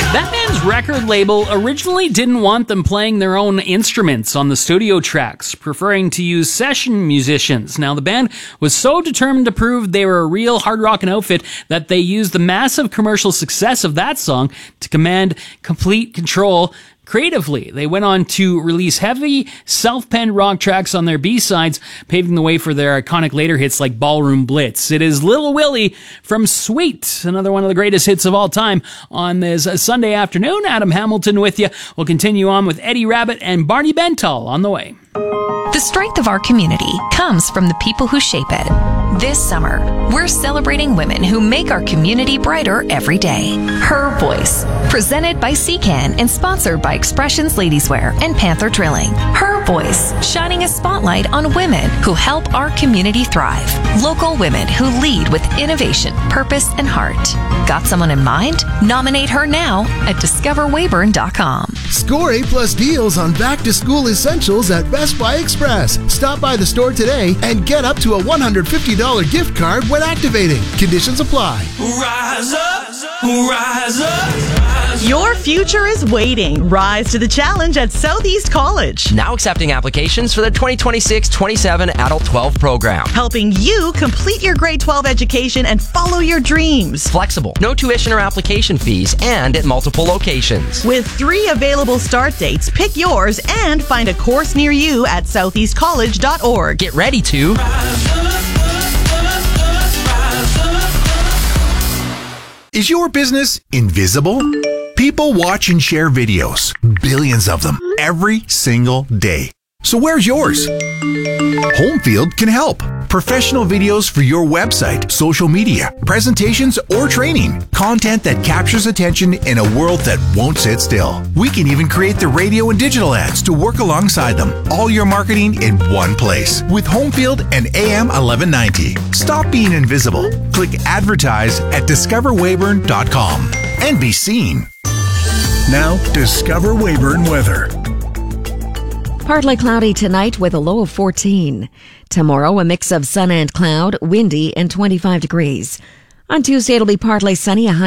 Batman's record label originally didn't want them playing their own instruments on the studio tracks, preferring to use session musicians. Now, the band was so determined to prove they were a real hard rockin' outfit that they used the massive commercial success of that song to command complete control. Creatively, they went on to release heavy, self-penned rock tracks on their B-sides, paving the way for their iconic later hits like Ballroom Blitz. It is Little Willie from Sweet, another one of the greatest hits of all time. On this Sunday afternoon, Adam Hamilton with you. We'll continue on with Eddie Rabbit and Barney Bentall on the way. The strength of our community comes from the people who shape it. This summer, we're celebrating women who make our community brighter every day. Her Voice, presented by CCAN and sponsored by Expressions Ladieswear and Panther Drilling. Her Voice, shining a spotlight on women who help our community thrive. Local women who lead with innovation, purpose, and heart. Got someone in mind? Nominate her now at discoverweyburn.com. Score A+ deals on back-to-school essentials at Best Buy Express. Stop by the store today and get up to a $150 gift card when activating. Conditions apply. Rise up, rise up. Your future is waiting. Rise to the challenge at Southeast College. Now accepting applications for the 2026-27 Adult 12 program. Helping you complete your grade 12 education and follow your dreams. Flexible, no tuition or application fees, and at multiple locations. With 3 available start dates, pick yours and find a course near you at southeastcollege.org. Get ready to Is your business invisible? People watch and share videos, billions of them, every single day. So where's yours? Homefield can help. Professional videos for your website, social media, presentations, or training. Content that captures attention in a world that won't sit still. We can even create the radio and digital ads to work alongside them. All your marketing in one place with Homefield and AM 1190. Stop being invisible. Click advertise at discoverweyburn.com and be seen. Now, Discover Weyburn weather. Partly cloudy tonight with a low of 14. Tomorrow, a mix of sun and cloud, windy and 25 degrees. On Tuesday, it'll be partly sunny, a high